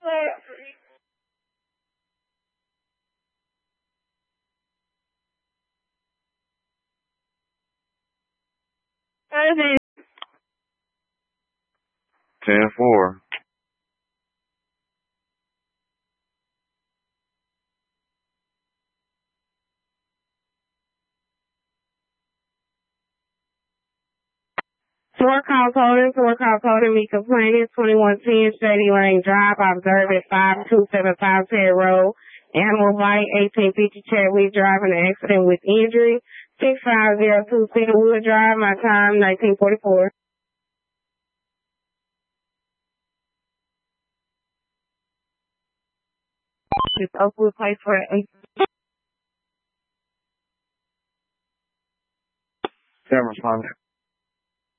$10-4. Four calls holding me complaining, 2110 Shady Lane Drive, observed at 5275 Ted Road, Animal Bite, 1850 Chadwick Drive, an accident with injury, 6502 Cedarwood Drive, my time 1944. It's Oakwood Place for Sam responded.